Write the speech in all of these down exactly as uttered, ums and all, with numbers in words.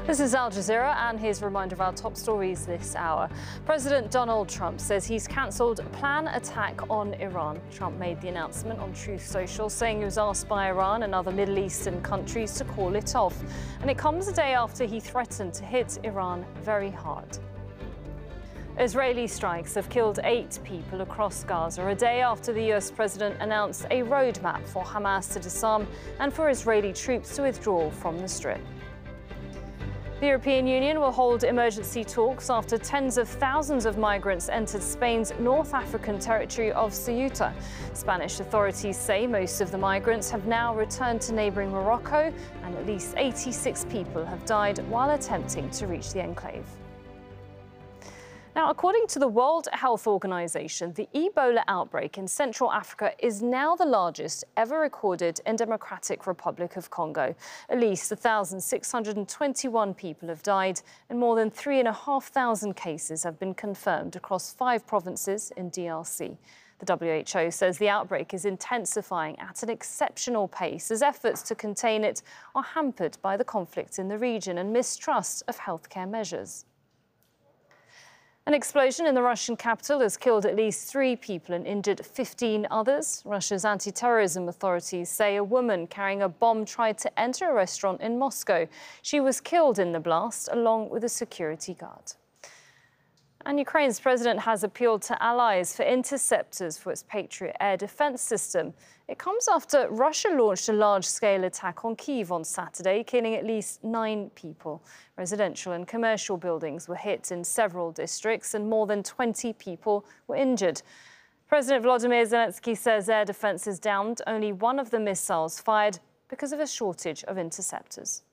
This is Al Jazeera, and here's a reminder of our top stories this hour. President Donald Trump says he's cancelled a planned attack on Iran. Trump made the announcement on Truth Social, saying he was asked by Iran and other Middle Eastern countries to call it off. And it comes a day after he threatened to hit Iran very hard. Israeli strikes have killed eight people across Gaza, a day after the U S president announced a roadmap for Hamas to disarm and for Israeli troops to withdraw from the Strip. The European Union will hold emergency talks after tens of thousands of migrants entered Spain's North African territory of Ceuta. Spanish authorities say most of the migrants have now returned to neighbouring Morocco, and at least eighty-six people have died while attempting to reach the enclave. Now, according to the World Health Organization, the Ebola outbreak in Central Africa is now the largest ever recorded in Democratic Republic of Congo. At least one thousand six hundred twenty-one people have died, and more than three thousand five hundred cases have been confirmed across five provinces in D R C. The W H O says the outbreak is intensifying at an exceptional pace as efforts to contain it are hampered by the conflict in the region and mistrust of healthcare measures. An explosion in the Russian capital has killed at least three people and injured fifteen others. Russia's anti-terrorism authorities say a woman carrying a bomb tried to enter a restaurant in Moscow. She was killed in the blast, along with a security guard. And Ukraine's president has appealed to allies for interceptors for its Patriot air defense system. It comes after Russia launched a large-scale attack on Kyiv on Saturday, killing at least nine people. Residential and commercial buildings were hit in several districts, and more than twenty people were injured. President Volodymyr Zelensky says air defenses downed only one of the missiles fired because of a shortage of interceptors.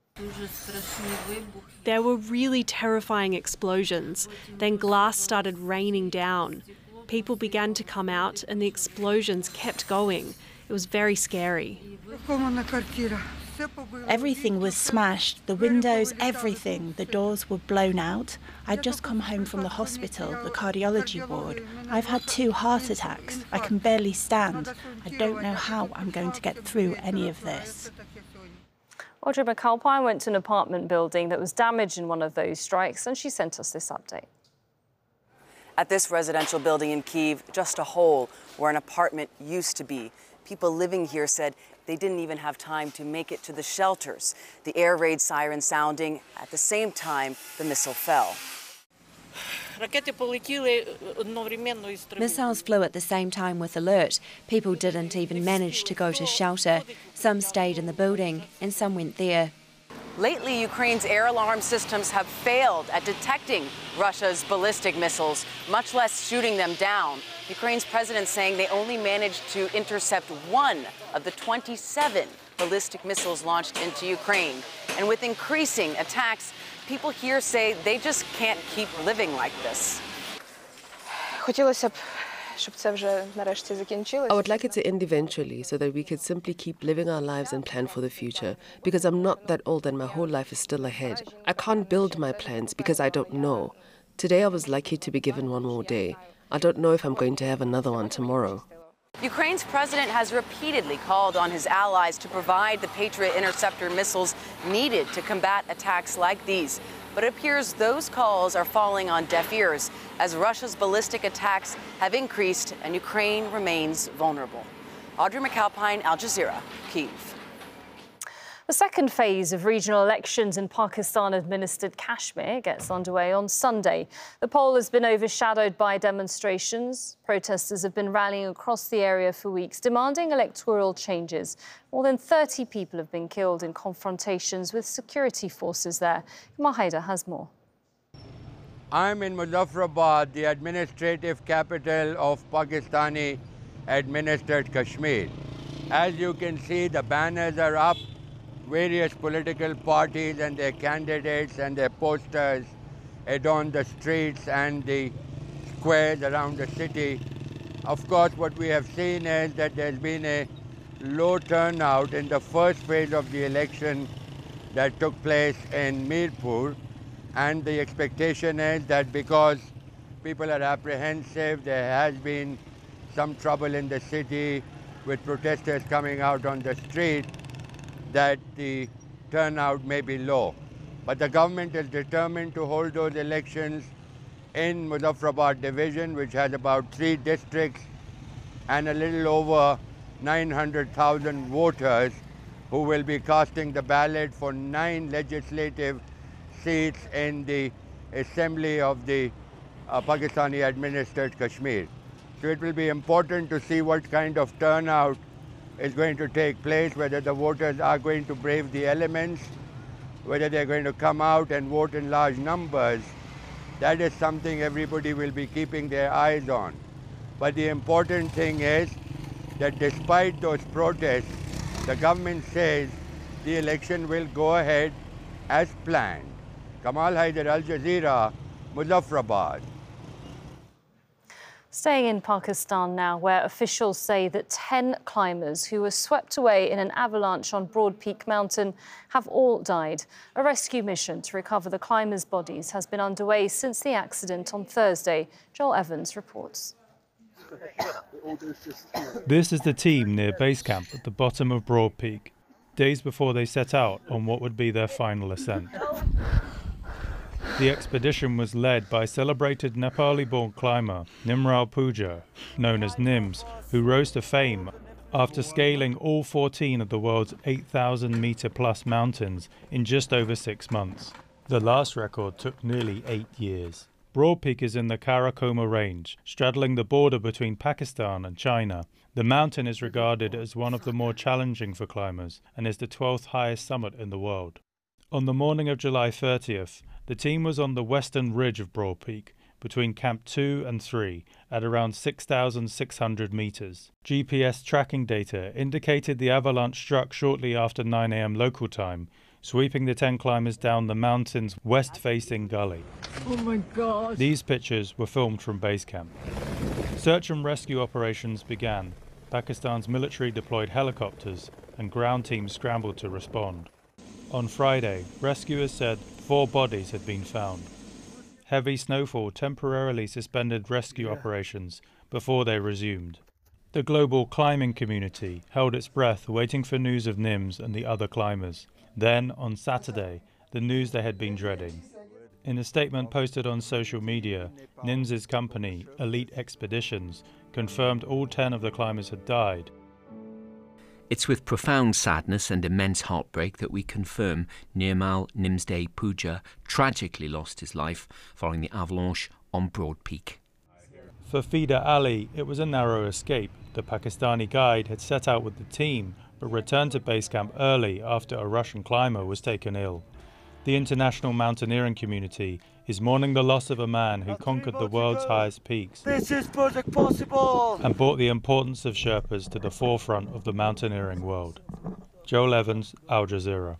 There were really terrifying explosions. Then glass started raining down. People began to come out and the explosions kept going. It was very scary. Everything was smashed, the windows, everything. The doors were blown out. I'd just come home from the hospital, the cardiology ward. I've had two heart attacks. I can barely stand. I don't know how I'm going to get through any of this. Audrey McAlpine went to an apartment building that was damaged in one of those strikes, and she sent us this update. At this residential building in Kyiv, just a hole where an apartment used to be. People living here said they didn't even have time to make it to the shelters. The air raid siren sounding. At the same time, the missile fell. Missiles flew at the same time with alert. People didn't even manage to go to shelter. Some stayed in the building and some went there. Lately, Ukraine's air alarm systems have failed at detecting Russia's ballistic missiles, much less shooting them down. Ukraine's president saying they only managed to intercept one of the twenty-seven ballistic missiles launched into Ukraine. And with increasing attacks, people here say they just can't keep living like this. I would like it to end eventually so that we could simply keep living our lives and plan for the future, because I'm not that old and my whole life is still ahead. I can't build my plans because I don't know. Today I was lucky to be given one more day. I don't know if I'm going to have another one tomorrow. Ukraine's president has repeatedly called on his allies to provide the Patriot interceptor missiles needed to combat attacks like these. But it appears those calls are falling on deaf ears as Russia's ballistic attacks have increased and Ukraine remains vulnerable. Audrey McAlpine, Al Jazeera, Kyiv. The second phase of regional elections in Pakistan-administered Kashmir gets underway on Sunday. The poll has been overshadowed by demonstrations. Protesters have been rallying across the area for weeks, demanding electoral changes. More than thirty people have been killed in confrontations with security forces there. Kumar Haider has more. I'm in Muzaffarabad, the administrative capital of Pakistani-administered Kashmir. As you can see, the banners are up. Various political parties and their candidates and their posters adorn the streets and the squares around the city. Of course, what we have seen is that there's been a low turnout in the first phase of the election that took place in Mirpur. And the expectation is that because people are apprehensive, there has been some trouble in the city with protesters coming out on the street, that the turnout may be low. But the government is determined to hold those elections in Muzaffarabad division, which has about three districts and a little over nine hundred thousand voters who will be casting the ballot for nine legislative seats in the assembly of the uh, Pakistani administered Kashmir. So it will be important to see what kind of turnout is going to take place, whether the voters are going to brave the elements, whether they're going to come out and vote in large numbers. That is something everybody will be keeping their eyes on. But the important thing is that despite those protests, the government says the election will go ahead as planned. Kamal Haider, Al Jazeera, Muzaffarabad. Staying in Pakistan now, where officials say that ten climbers who were swept away in an avalanche on Broad Peak Mountain have all died. A rescue mission to recover the climbers' bodies has been underway since the accident on Thursday. Joel Evans reports. This is the team near base camp at the bottom of Broad Peak, days before they set out on what would be their final ascent. The expedition was led by celebrated Nepali-born climber Nimral Pooja, known as Nims, who rose to fame after scaling all fourteen of the world's eight thousand metre plus mountains in just over six months. The last record took nearly eight years. Broad Peak is in the Karakoram range, straddling the border between Pakistan and China. The mountain is regarded as one of the more challenging for climbers and is the twelfth highest summit in the world. On the morning of July thirtieth, the team was on the western ridge of Broad Peak, between Camp two and three, at around six thousand six hundred metres. G P S tracking data indicated the avalanche struck shortly after nine a m local time, sweeping the ten climbers down the mountain's west-facing gully. Oh my God! These pictures were filmed from base camp. Search and rescue operations began. Pakistan's military deployed helicopters and ground teams scrambled to respond. On Friday, rescuers said four bodies had been found. Heavy snowfall temporarily suspended rescue operations before they resumed. The global climbing community held its breath waiting for news of Nims and the other climbers. Then, on Saturday, the news they had been dreading. In a statement posted on social media, Nims's company, Elite Expeditions, confirmed all ten of the climbers had died. It's with profound sadness and immense heartbreak that we confirm Nirmal Nimsday Pooja tragically lost his life following the avalanche on Broad Peak. For Fida Ali, it was a narrow escape. The Pakistani guide had set out with the team, but returned to base camp early after a Russian climber was taken ill. The international mountaineering community is mourning the loss of a man who conquered the world's highest peaks. This is project possible! And brought the importance of Sherpas to the forefront of the mountaineering world. Joel Evans, Al Jazeera.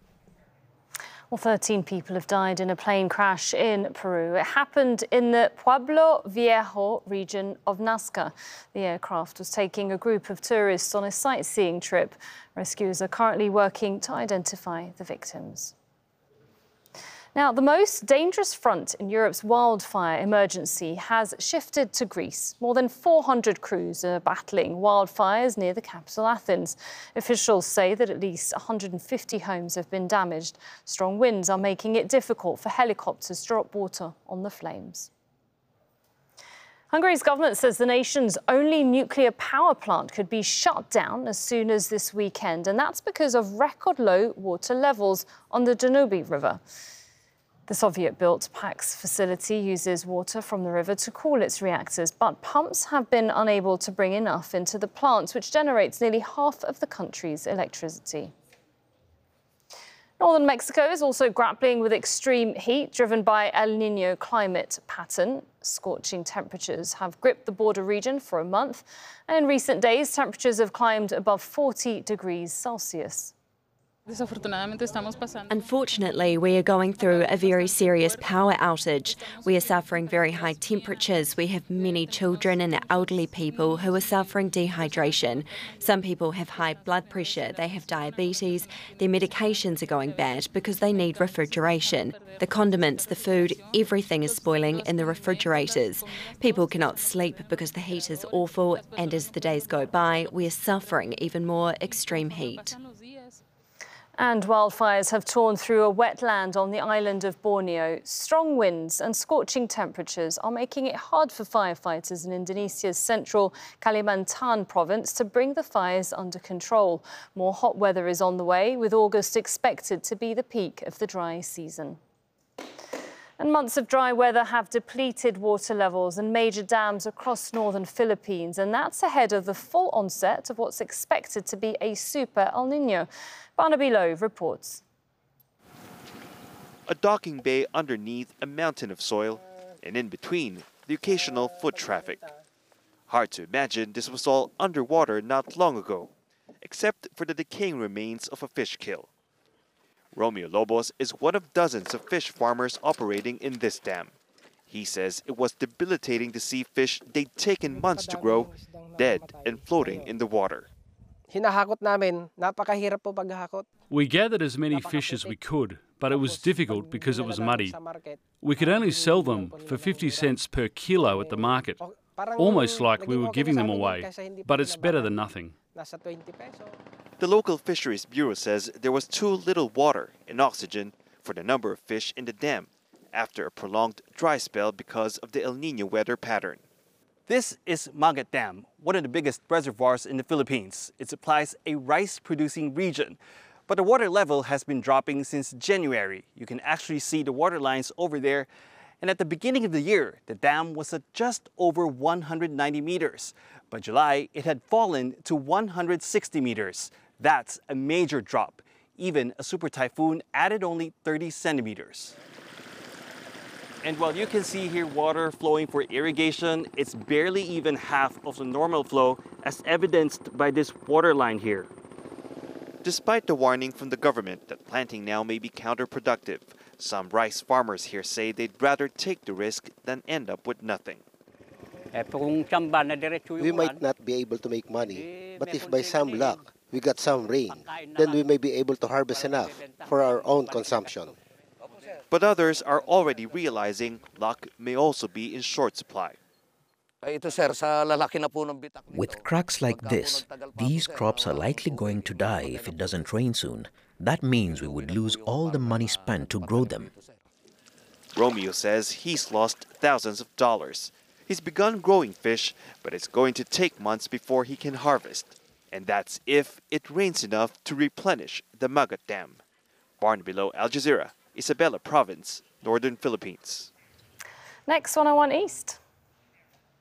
Well, thirteen people have died in a plane crash in Peru. It happened in the Pueblo Viejo region of Nazca. The aircraft was taking a group of tourists on a sightseeing trip. Rescuers are currently working to identify the victims. Now, the most dangerous front in Europe's wildfire emergency has shifted to Greece. More than four hundred crews are battling wildfires near the capital, Athens. Officials say that at least one hundred fifty homes have been damaged. Strong winds are making it difficult for helicopters to drop water on the flames. Hungary's government says the nation's only nuclear power plant could be shut down as soon as this weekend, and that's because of record low water levels on the Danube River. The Soviet-built PAX facility uses water from the river to cool its reactors, but pumps have been unable to bring enough into the plant, which generates nearly half of the country's electricity. Northern Mexico is also grappling with extreme heat driven by El Niño climate pattern. Scorching temperatures have gripped the border region for a month, and in recent days, temperatures have climbed above forty degrees Celsius. Unfortunately, we are going through a very serious power outage. We are suffering very high temperatures. We have many children and elderly people who are suffering dehydration. Some people have high blood pressure, they have diabetes, their medications are going bad because they need refrigeration. The condiments, the food, everything is spoiling in the refrigerators. People cannot sleep because the heat is awful, and as the days go by, we are suffering even more extreme heat. And wildfires have torn through a wetland on the island of Borneo. Strong winds and scorching temperatures are making it hard for firefighters in Indonesia's central Kalimantan province to bring the fires under control. More hot weather is on the way, with August expected to be the peak of the dry season. And months of dry weather have depleted water levels in major dams across northern Philippines, and that's ahead of the full onset of what's expected to be a super El Niño. Barnaby Lowe reports. A docking bay underneath a mountain of soil, and in between, the occasional foot traffic. Hard to imagine this was all underwater not long ago, except for the decaying remains of a fish kill. Romeo Lobos is one of dozens of fish farmers operating in this dam. He says it was debilitating to see fish they'd taken months to grow, dead and floating in the water. We gathered as many fish as we could, but it was difficult because it was muddy. We could only sell them for fifty cents per kilo at the market, almost like we were giving them away, but it's better than nothing. The local Fisheries Bureau says there was too little water and oxygen for the number of fish in the dam after a prolonged dry spell because of the El Niño weather pattern. This is Magat Dam, one of the biggest reservoirs in the Philippines. It supplies a rice-producing region, but the water level has been dropping since January. You can actually see the water lines over there. And at the beginning of the year, the dam was at just over one hundred ninety meters. By July, it had fallen to one hundred sixty meters. That's a major drop. Even a super typhoon added only thirty centimeters. And while you can see here water flowing for irrigation, it's barely even half of the normal flow, as evidenced by this water line here. Despite the warning from the government that planting now may be counterproductive, some rice farmers here say they'd rather take the risk than end up with nothing. We might not be able to make money, but if by some luck we got some rain, then we may be able to harvest enough for our own consumption. But others are already realizing luck may also be in short supply. With cracks like this, these crops are likely going to die if it doesn't rain soon. That means we would lose all the money spent to grow them. Romeo says he's lost thousands of dollars. He's begun growing fish, but it's going to take months before he can harvest. And that's if it rains enough to replenish the Magat Dam. Barnaby Lowe, Al Jazeera, Isabela Province, Northern Philippines. Next, one oh one East.